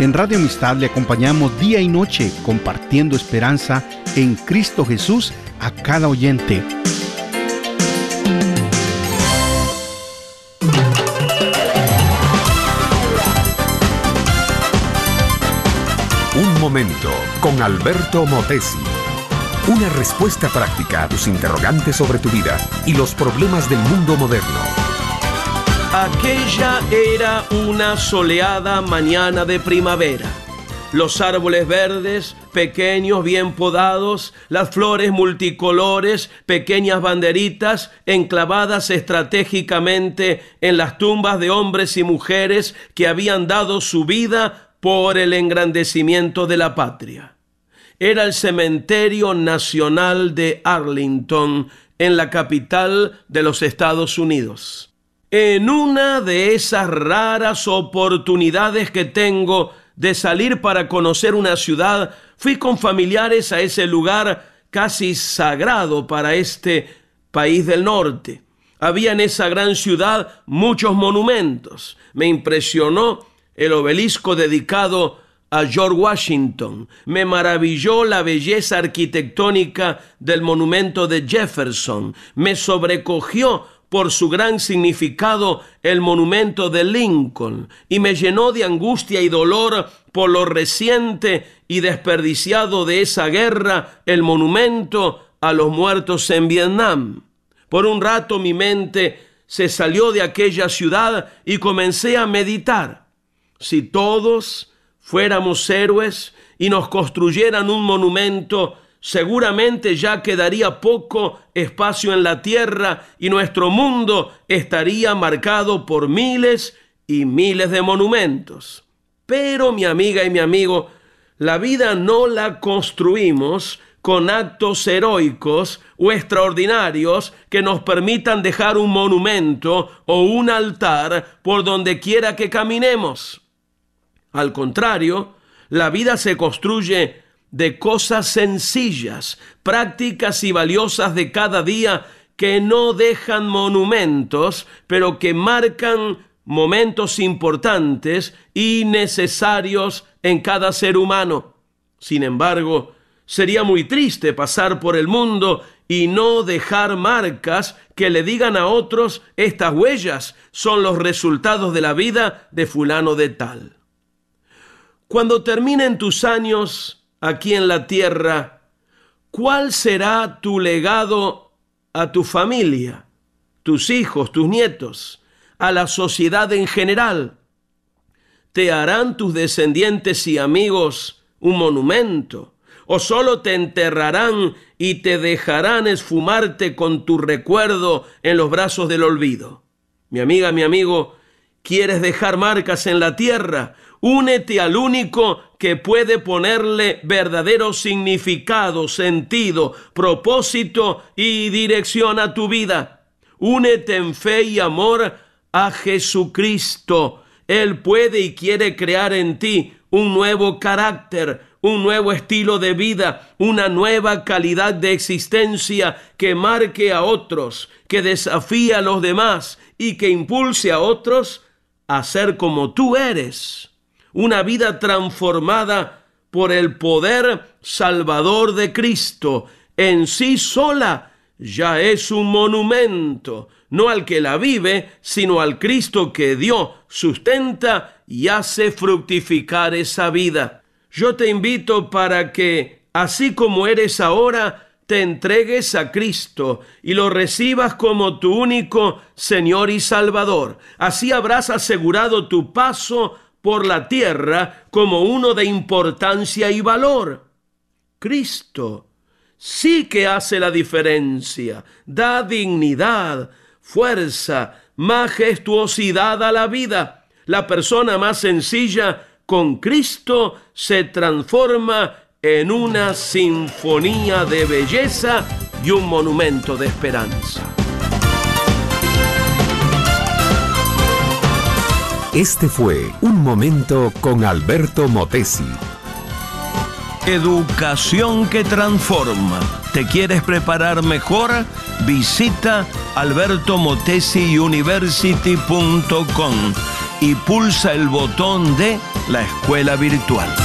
En Radio Amistad le acompañamos día y noche compartiendo esperanza en Cristo Jesús a cada oyente. Un momento con Alberto Motesi. Una respuesta práctica a tus interrogantes sobre tu vida y los problemas del mundo moderno. Aquella era una soleada mañana de primavera. Los árboles verdes, pequeños, bien podados, las flores multicolores, pequeñas banderitas enclavadas estratégicamente en las tumbas de hombres y mujeres que habían dado su vida por el engrandecimiento de la patria. Era el Cementerio Nacional de Arlington, en la capital de los Estados Unidos. En una de esas raras oportunidades que tengo de salir para conocer una ciudad, fui con familiares a ese lugar casi sagrado para este país del norte. Había en esa gran ciudad muchos monumentos. Me impresionó el obelisco dedicado a George Washington. Me maravilló la belleza arquitectónica del monumento de Jefferson. Me sobrecogió por su gran significado el monumento de Lincoln, y me llenó de angustia y dolor por lo reciente y desperdiciado de esa guerra, el monumento a los muertos en Vietnam. Por un rato mi mente se salió de aquella ciudad y comencé a meditar. Si todos fuéramos héroes y nos construyeran un monumento, seguramente ya quedaría poco espacio en la tierra y nuestro mundo estaría marcado por miles y miles de monumentos. Pero, mi amiga y mi amigo, la vida no la construimos con actos heroicos o extraordinarios que nos permitan dejar un monumento o un altar por donde quiera que caminemos. Al contrario, la vida se construye de cosas sencillas, prácticas y valiosas de cada día que no dejan monumentos, pero que marcan momentos importantes y necesarios en cada ser humano. Sin embargo, sería muy triste pasar por el mundo y no dejar marcas que le digan a otros: estas huellas son los resultados de la vida de fulano de tal. Cuando terminen tus años aquí en la tierra, ¿cuál será tu legado a tu familia, tus hijos, tus nietos, a la sociedad en general? ¿Te harán tus descendientes y amigos un monumento? ¿O solo te enterrarán y te dejarán esfumarte con tu recuerdo en los brazos del olvido? Mi amiga, mi amigo, ¿quieres dejar marcas en la tierra? Únete al único que puede ponerle verdadero significado, sentido, propósito y dirección a tu vida. Únete en fe y amor a Jesucristo. Él puede y quiere crear en ti un nuevo carácter, un nuevo estilo de vida, una nueva calidad de existencia que marque a otros, que desafíe a los demás y que impulse a otros a ser como tú eres. Una vida transformada por el poder salvador de Cristo en sí sola ya es un monumento, no al que la vive, sino al Cristo que dio, sustenta y hace fructificar esa vida. Yo te invito para que, así como eres ahora, te entregues a Cristo y lo recibas como tu único Señor y Salvador. Así habrás asegurado tu paso por la tierra como uno de importancia y valor. Cristo sí que hace la diferencia, da dignidad, fuerza, majestuosidad a la vida. La persona más sencilla con Cristo se transforma en una sinfonía de belleza y un monumento de esperanza. Este fue Un Momento con Alberto Motesi. Educación que transforma. ¿Te quieres preparar mejor? Visita albertomotesiuniversity.com y pulsa el botón de la escuela virtual.